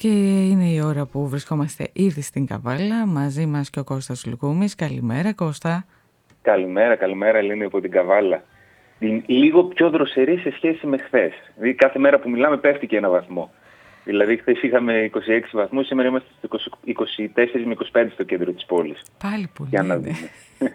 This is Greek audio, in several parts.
Και είναι η ώρα που βρισκόμαστε ήδη στην Καβάλα. Μαζί μας και ο Κώστας Λουκούμης. Καλημέρα, Κώστα. Καλημέρα Ελένη από την Καβάλα. Λίγο πιο δροσερή σε σχέση με χθες. Δηλαδή κάθε μέρα που μιλάμε πέφτει και ένα βαθμό. Δηλαδή χθες είχαμε 26 βαθμούς, σήμερα είμαστε στους 24 με 25 στο κέντρο της πόλης. Πάλι πολύ. Για να δούμε.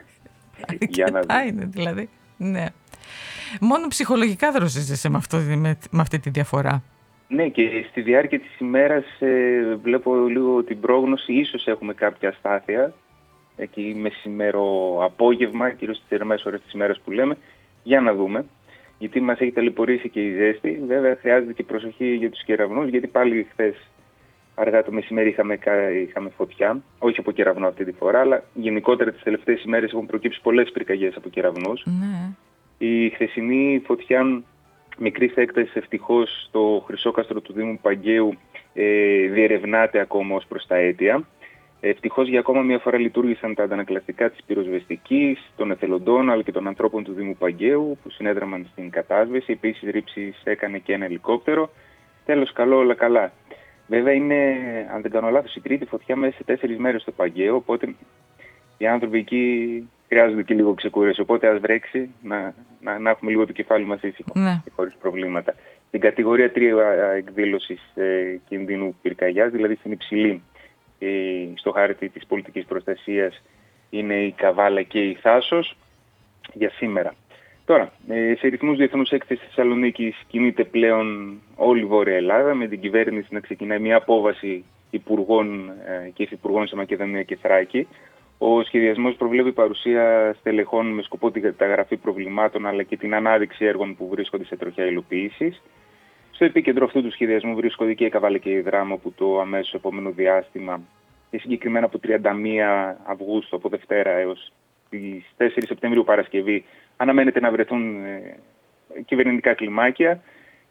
Αρκετά είναι δηλαδή. Ναι. Μόνο ψυχολογικά δροσίζεσαι με αυτή τη διαφορά. Ναι, και στη διάρκεια της ημέρας βλέπω λίγο την πρόγνωση, ίσως έχουμε κάποια αστάθεια εκεί μεσημέρο απόγευμα, κυρίως στις θερμές ώρες της ημέρας που λέμε, για να δούμε. Γιατί μας έχει ταλαιπωρήσει και η ζέστη. Βέβαια χρειάζεται και προσοχή για τους κεραυνούς, γιατί πάλι χθες αργά το μεσημέρι είχαμε φωτιά, όχι από κεραυνό αυτή τη φορά, αλλά γενικότερα τις τελευταίες ημέρες έχουν προκύψει πολλές πυρκαγιές από κεραυνούς. Ναι. Η χθεσινή φωτιά μικρής έκτασης ευτυχώς στο Χρυσόκαστρο του Δήμου Παγκαίου διερευνάται ακόμα ως προς τα αίτια. Ευτυχώς για ακόμα μια φορά λειτουργήσαν τα αντανακλαστικά της πυροσβεστικής, των εθελοντών αλλά και των ανθρώπων του Δήμου Παγκαίου που συνέδραμαν στην κατάσβεση. Επίσης ρήψεις έκανε και ένα ελικόπτερο. Τέλος, καλό, όλα καλά. Βέβαια είναι, αν δεν κάνω λάθος, η τρίτη φωτιά μέσα σε 4 μέρες στο Παγκαίο, οπότε οι άνθρωποι εκεί χρειάζονται και λίγο ξεκούραση. Οπότε ας βρέξει να έχουμε λίγο το κεφάλι μας ήσυχο και χωρίς προβλήματα. Στην κατηγορία 3 εκδήλωσης κινδύνου πυρκαγιάς, δηλαδή στην υψηλή στο χάρτη της πολιτικής προστασίας, είναι η Καβάλα και η Θάσος για σήμερα. Τώρα, σε ρυθμούς διεθνούς έκθεσης της Θεσσαλονίκης κινείται πλέον όλη η Βόρεια Ελλάδα, με την κυβέρνηση να ξεκινάει μια απόβαση υπουργών και υφυπουργών σε Μακεδονία και Θράκη. Ο σχεδιασμός προβλέπει παρουσία στελεχών με σκοπό την καταγραφή προβλημάτων αλλά και την ανάδειξη έργων που βρίσκονται σε τροχιά υλοποίησης. Στο επίκεντρο αυτού του σχεδιασμού βρίσκονται και η Καβάλα και η Δράμα, που το αμέσως επόμενο διάστημα, και συγκεκριμένα από 31 Αυγούστου, από Δευτέρα έως τις 4 Σεπτεμβρίου Παρασκευή, αναμένεται να βρεθούν κυβερνητικά κλιμάκια.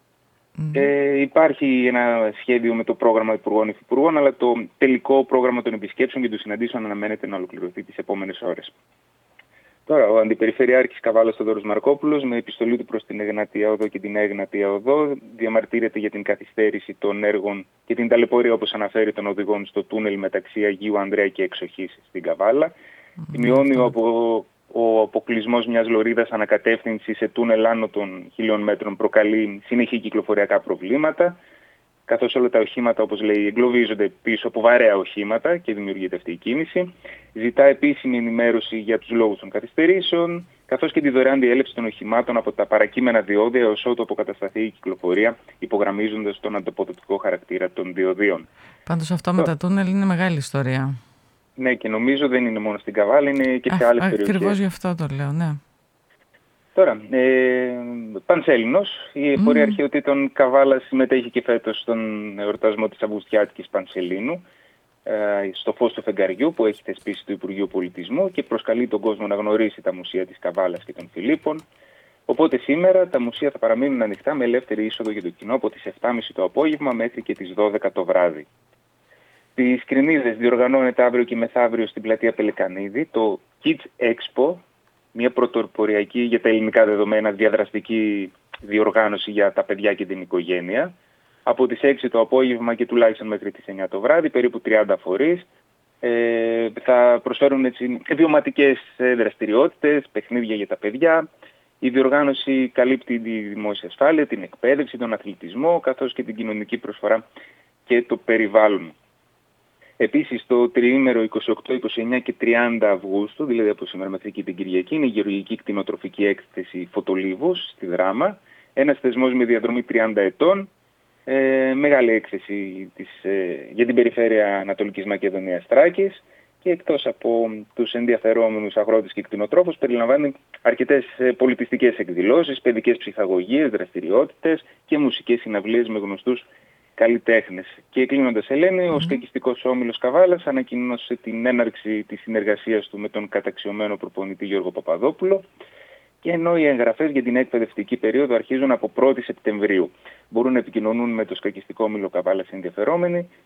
Υπάρχει ένα σχέδιο με το πρόγραμμα Υπουργών Υφυπουργών, αλλά το τελικό πρόγραμμα των επισκέψεων και των συναντήσεων αναμένεται να ολοκληρωθεί τις επόμενες ώρες. Τώρα, ο Αντιπεριφερειάρχης Καβάλας Θοδωρός Μαρκόπουλος, με επιστολή του προς την Εγνατία Οδό και την Εγνατία Οδό, διαμαρτύρεται για την καθυστέρηση των έργων και την ταλαιπωρία, όπως αναφέρει, των οδηγών στο τούνελ μεταξύ Αγίου Ανδρέα και Εξοχής στην Καβάλα. Σημειώνει ο αποκλεισμός μιας λωρίδας ανακατεύθυνση σε τούνελ άνω των 1.000 μέτρων προκαλεί συνεχή κυκλοφοριακά προβλήματα, καθώς όλα τα οχήματα, όπως λέει, εγκλωβίζονται πίσω από βαρέα οχήματα και δημιουργείται αυτή η κίνηση. Ζητά επίσημη ενημέρωση για τους λόγους των καθυστερήσεων, καθώς και τη δωρεάν διέλευση των οχημάτων από τα παρακείμενα διόδια έως ότου αποκατασταθεί η κυκλοφορία, υπογραμμίζοντας τον ανταποδοτικό χαρακτήρα των διοδίων. Πάντως αυτό με τα τούνελ είναι μεγάλη ιστορία. Ναι, και νομίζω δεν είναι μόνο στην Καβάλα, είναι και σε άλλες περιοχές. Ακριβώς γι' αυτό το λέω, ναι. Τώρα, Πανσέλινος, η Εφορία Αρχαιοτήτων Καβάλα συμμετέχει και φέτος στον εορτασμό της Αυγουστιάτικης Πανσελίνου, στο φως του φεγγαριού που έχει θεσπίσει το Υπουργείο Πολιτισμού, και προσκαλεί τον κόσμο να γνωρίσει τα μουσεία της Καβάλας και των Φιλίππων. Οπότε σήμερα τα μουσεία θα παραμείνουν ανοιχτά με ελεύθερη είσοδο για το κοινό από τις 7.30 το απόγευμα μέχρι και τις 12 το βράδυ. Στις Κρινίδες διοργανώνεται αύριο και μεθαύριο στην πλατεία Πελεκανίδη το Kids Expo, μια πρωτοποριακή για τα ελληνικά δεδομένα διαδραστική διοργάνωση για τα παιδιά και την οικογένεια. Από τις 6 το απόγευμα και τουλάχιστον μέχρι τις 9 το βράδυ, περίπου 30 φορείς θα προσφέρουν βιωματικές δραστηριότητες, παιχνίδια για τα παιδιά. Η διοργάνωση καλύπτει τη δημόσια ασφάλεια, την εκπαίδευση, τον αθλητισμό, καθώς και την κοινωνική προσφορά και το περιβάλλον. Επίσης, το τριήμερο 28, 29 και 30 Αυγούστου, δηλαδή από σήμερα μέχρι και την Κυριακή, είναι η γεωργική κτηνοτροφική έκθεση Φωτολίβους στη Δράμα. Ένας θεσμός με διαδρομή 30 ετών, μεγάλη έκθεση για την περιφέρεια Ανατολικής Μακεδονίας Θράκης, και εκτός από τους ενδιαφερόμενους αγρότες και κτηνοτρόφους περιλαμβάνει αρκετές πολιτιστικές εκδηλώσεις, παιδικές ψυχαγωγίες, δραστηριότητες και μουσικές συναυλίες με γνωστούς καλλιτέχνες. Και κλείνοντας, Ελένη, ο σκακιστικός όμιλος Καβάλας ανακοίνωσε την έναρξη της συνεργασίας του με τον καταξιωμένο προπονητή Γιώργο Παπαδόπουλο, και ενώ οι εγγραφές για την εκπαιδευτική περίοδο αρχίζουν από 1η Σεπτεμβρίου. Μπορούν να επικοινωνούν με το σκακιστικό όμιλο Καβάλας ενδιαφερόμενοι